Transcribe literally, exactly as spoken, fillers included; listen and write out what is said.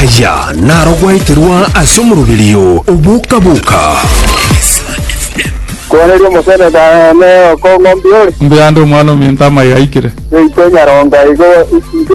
aya narogwaitirwa asumurubirio ubuka buka Kuonerio musene da ne ko ngombiori mbe ando mwana mintama yaikire ni Kenya ronga igo